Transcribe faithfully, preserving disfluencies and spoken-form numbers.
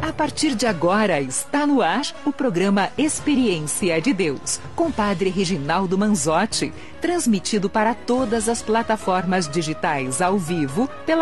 A partir de agora está no ar o programa Experiência de Deus, com Padre Reginaldo Manzotti, transmitido para todas as plataformas digitais ao vivo pela